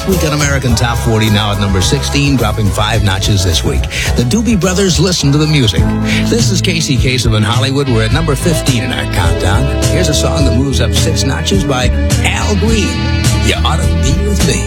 week on American Top 40, now at number 16, dropping 5 notches this week. The Doobie Brothers, Listen to the Music. This is Casey Kasem in Hollywood. We're at number 15 in our countdown. Here's a song that moves up 6 notches by Al Green. You Ought to Be With Me.